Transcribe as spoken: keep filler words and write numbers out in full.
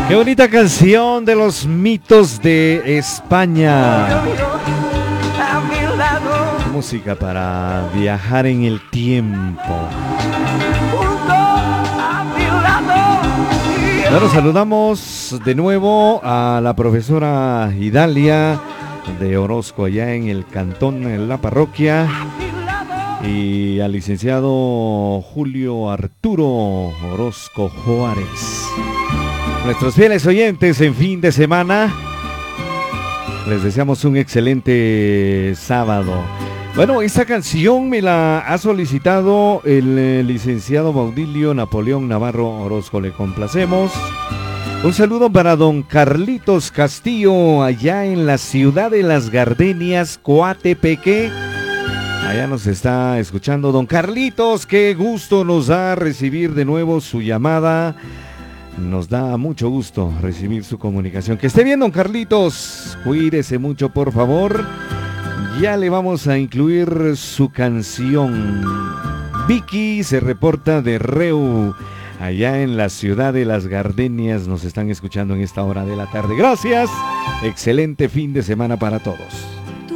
Qué bonita canción de los mitos de España. Música para viajar en el tiempo. Bueno, saludamos de nuevo a la profesora Idalia de Orozco, allá en el cantón, en la parroquia, y al licenciado Julio Arturo Orozco Juárez. Nuestros fieles oyentes en fin de semana, les deseamos un excelente sábado. Bueno, esta canción me la ha solicitado el eh, licenciado Baudilio Napoleón Navarro Orozco. Le complacemos. Un saludo para don Carlitos Castillo, allá en la ciudad de Las Gardenias, Coatepeque. Allá nos está escuchando don Carlitos. Qué gusto nos da recibir de nuevo su llamada. Nos da mucho gusto recibir su comunicación. Que esté bien, don Carlitos. Cuídese mucho, por favor. Ya le vamos a incluir su canción. Vicky se reporta de Reu, allá en la ciudad de Las Gardenias. Nos están escuchando en esta hora de la tarde. Gracias. Excelente fin de semana para todos.